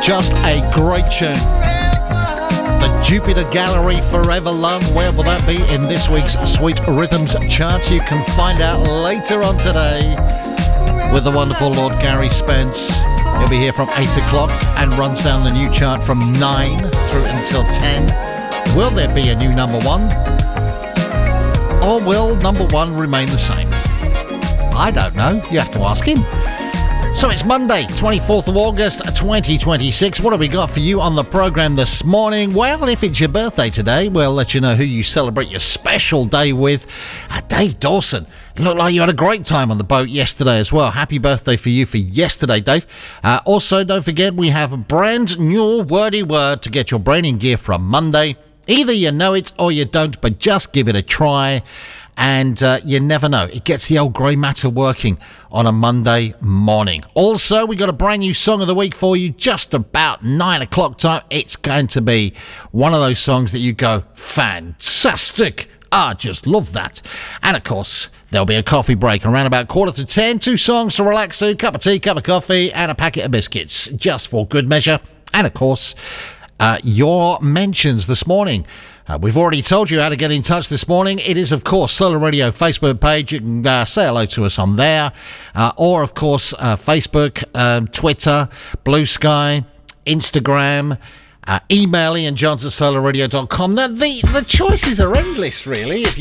Just a great tune. The Jupiter Gallery, Forever Love. Where will that be in this week's Sweet Rhythms chart? You can find out later on today with the wonderful Lord Gary Spence. He'll be here from 8 o'clock and runs down the new chart from 9 through until 10. Will there be a new number one? Or will number one remain the same? I don't know. You have to ask him. So it's Monday, 24th of August, 2026. What have we got for you on the programme this morning? Well, if it's your birthday today, we'll let you know who you celebrate your special day with. Dave Dawson. It looked like you had a great time on the boat yesterday as well. Happy birthday for you for yesterday, Dave. Also, don't forget, we have a brand new wordy word to get your brain in gear from Monday. Either you know it or you don't, but just give it a try. And you never know. It gets the old grey matter working on a Monday morning. Also, we got a brand new song of the week for you just about 9 o'clock time. It's going to be one of those songs that you go, fantastic. I just love that. And of course, there'll be a coffee break around about 9:45. 2 songs to relax to, cup of tea, cup of coffee, and a packet of biscuits, just for good measure. And of course, your mentions this morning. We've already told you how to get in touch this morning. It is, of course, Solar Radio Facebook page. You can say hello to us on there. Or, of course, Facebook, Twitter, Blue Sky, Instagram, email IanJohns@solarradio.com. The choices are endless, really, if